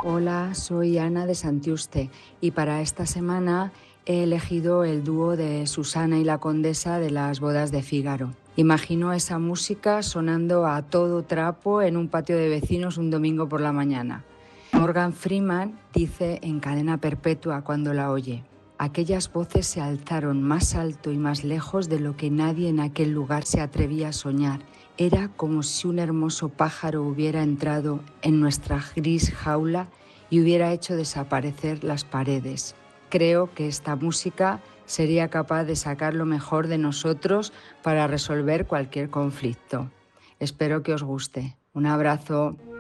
Hola, soy Ana de Santiuste y para esta semana he elegido el dúo de Susana y la Condesa de las bodas de Fígaro. Imagino esa música sonando a todo trapo en un patio de vecinos un domingo por la mañana. Morgan Freeman dice en Cadena Perpetua cuando la oye: aquellas voces se alzaron más alto y más lejos de lo que nadie en aquel lugar se atrevía a soñar. Era como si un hermoso pájaro hubiera entrado en nuestra gris jaula y hubiera hecho desaparecer las paredes. Creo que esta música sería capaz de sacar lo mejor de nosotros para resolver cualquier conflicto. Espero que os guste. Un abrazo.